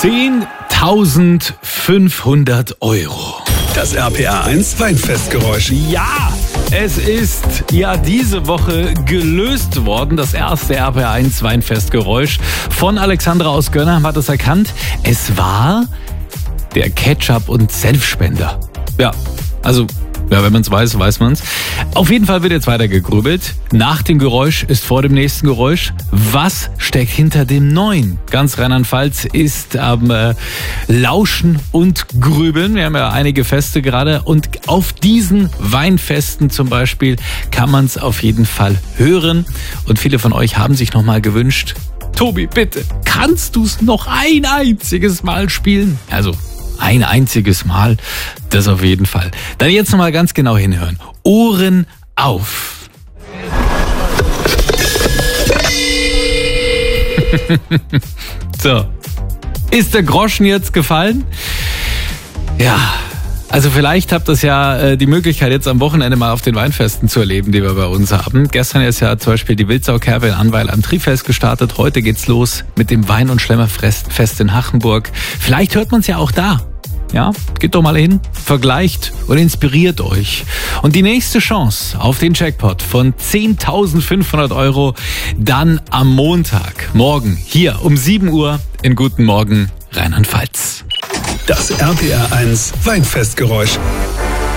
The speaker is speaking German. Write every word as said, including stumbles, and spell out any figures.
zehntausendfünfhundert Euro. Das R P R eins Weinfestgeräusch. Ja, es ist ja diese Woche gelöst worden. Das erste R P R eins Weinfestgeräusch von Alexandra aus Gönnheim hat es erkannt. Es war der Ketchup- und Senfspender. Ja, also... Ja, wenn man es weiß, weiß man es. Auf jeden Fall wird jetzt weiter gegrübelt. Nach dem Geräusch ist vor dem nächsten Geräusch. Was steckt hinter dem neuen? Ganz Rheinland-Pfalz ist am äh, Lauschen und Grübeln. Wir haben ja einige Feste gerade. Und auf diesen Weinfesten zum Beispiel kann man es auf jeden Fall hören. Und viele von euch haben sich nochmal gewünscht, Tobi, bitte, kannst du es noch ein einziges Mal spielen? Also ein einziges Mal, das auf jeden Fall. Dann jetzt nochmal ganz genau hinhören. Ohren auf. So, ist der Groschen jetzt gefallen? Ja, also vielleicht habt ihr ja äh, die Möglichkeit, jetzt am Wochenende mal auf den Weinfesten zu erleben, die wir bei uns haben. Gestern ist ja zum Beispiel die Wildsau-Kerbe in Annweiler am Trifest gestartet. Heute geht's los mit dem Wein- und Schlemmerfest in Hachenburg. Vielleicht hört man es ja auch da. Ja, geht doch mal hin, vergleicht und inspiriert euch. Und die nächste Chance auf den Jackpot von zehntausendfünfhundert Euro dann am Montag, morgen, hier um sieben Uhr in Guten Morgen Rheinland-Pfalz. Das R P R eins Weinfestgeräusch.